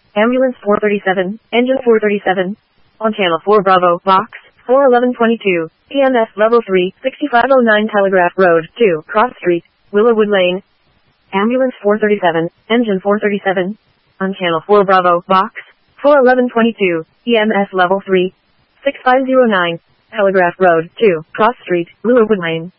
Ambulance 437, Engine 437. On Channel 4 Bravo, Box 41122, EMS Level 3, 6509 Telegraph Road, 2, Cross Street, Willowwood Lane. Ambulance 437, Engine 437. On Channel 4 Bravo, Box 41122, EMS Level 3, 6509, Telegraph Road, 2, Cross Street, Willowwood Lane.